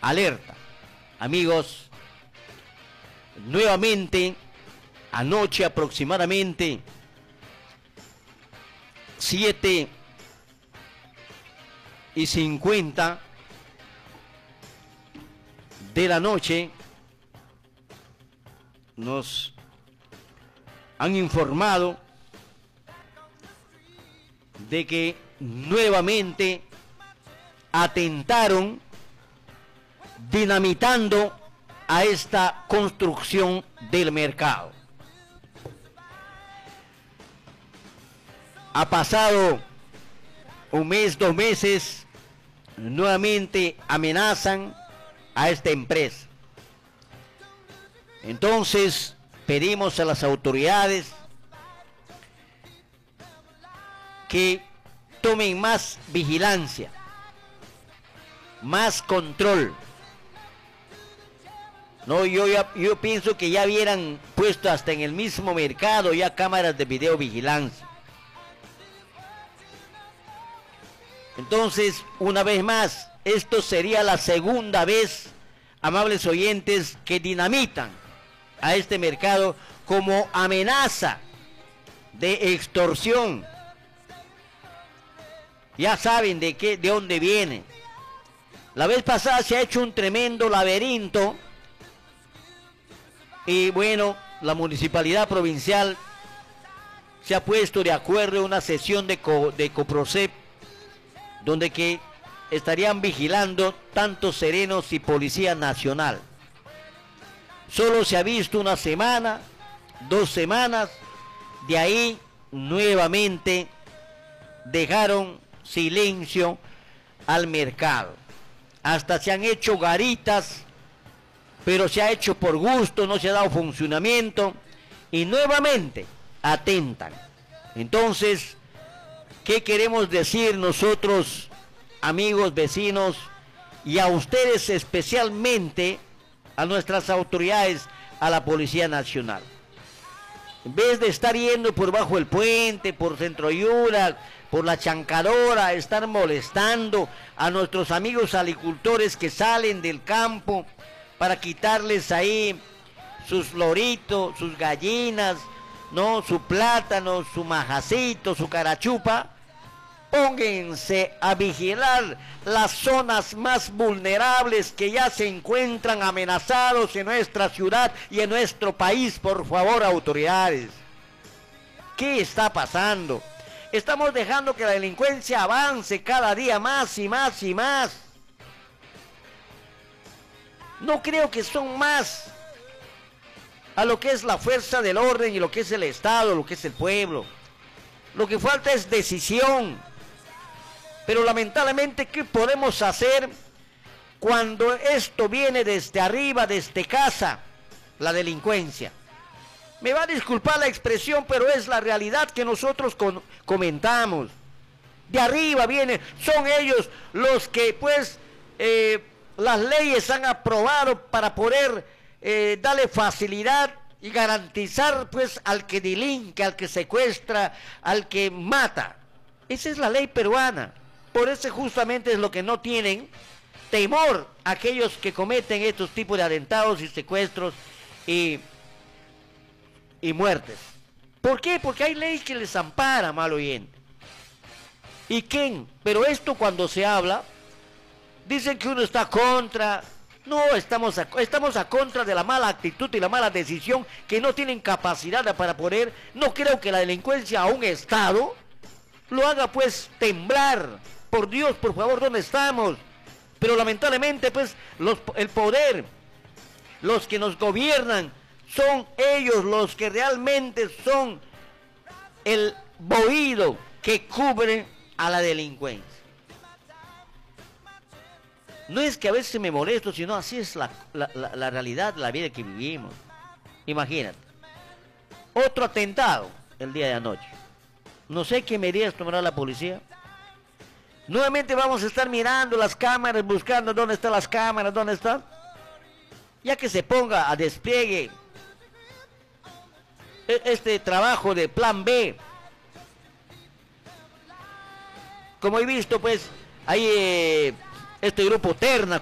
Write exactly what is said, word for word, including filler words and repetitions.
alerta. Amigos, nuevamente, anoche aproximadamente, siete y cincuenta de la noche, nos han informado de que nuevamente atentaron dinamitando a esta construcción del mercado. Ha pasado un mes, dos meses, nuevamente amenazan a esta empresa. Entonces pedimos a las autoridades que tomen más vigilancia, más control. No, yo, ya, yo pienso que ya hubieran puesto hasta en el mismo mercado ya cámaras de videovigilancia. Entonces, una vez más, esto sería la segunda vez, amables oyentes, que dinamitan a este mercado como amenaza de extorsión. Ya saben de qué, de dónde viene. La vez pasada se ha hecho un tremendo laberinto y bueno, la municipalidad provincial se ha puesto de acuerdo en una sesión de, co, de Coprocep, donde que estarían vigilando tanto serenos y Policía Nacional. Solo se ha visto una semana, dos semanas, de ahí nuevamente dejaron silencio al mercado. Hasta se han hecho garitas, pero se ha hecho por gusto, no se ha dado funcionamiento y nuevamente atentan. Entonces, ¿qué queremos decir nosotros, amigos, vecinos, y a ustedes especialmente, a nuestras autoridades, a la Policía Nacional? En vez de estar yendo por bajo el puente, por Centro Yura, por la Chancadora, estar molestando a nuestros amigos agricultores que salen del campo para quitarles ahí sus loritos, sus gallinas, no, su plátano, su majacito, su carachupa, pónganse a vigilar las zonas más vulnerables que ya se encuentran amenazados en nuestra ciudad y en nuestro país, por favor, autoridades. ¿Qué está pasando? Estamos dejando que la delincuencia avance cada día más y más y más. No creo que son más a lo que es la fuerza del orden y lo que es el Estado, lo que es el pueblo. Lo que falta es decisión. Pero lamentablemente, ¿qué podemos hacer cuando esto viene desde arriba, desde casa, la delincuencia? Me va a disculpar la expresión, pero es la realidad que nosotros con, comentamos. De arriba viene, son ellos los que pues eh, las leyes han aprobado para poder eh, darle facilidad y garantizar pues al que delinque, al que secuestra, al que mata. Esa es la ley peruana. Por eso justamente es lo que no tienen temor aquellos que cometen estos tipos de atentados y secuestros y, y muertes. ¿Por qué? Porque hay ley que les ampara, mal oyente. ¿Y quién? Pero esto cuando se habla, dicen que uno está contra. No, estamos a, estamos a contra de la mala actitud y la mala decisión que no tienen capacidad para poder. No creo que la delincuencia a un Estado lo haga pues temblar. Por Dios, por favor, ¿dónde estamos? Pero lamentablemente pues los, el poder, los que nos gobiernan, son ellos los que realmente son el bohído que cubre a la delincuencia. No es que a veces me molesto, sino así es la, la, la, la realidad, la vida que vivimos. Imagínate. Otro atentado el día de anoche. No sé qué medidas tomará la policía. Nuevamente vamos a estar mirando las cámaras, buscando dónde están las cámaras, dónde están. Ya que se ponga a despliegue este trabajo de plan B. Como he visto, pues, hay eh, este grupo Terna